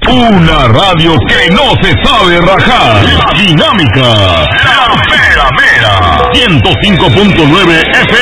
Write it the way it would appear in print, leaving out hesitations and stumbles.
Una radio que no se sabe rajar. La Dinámica. La Mera Mera. 105.9 FM.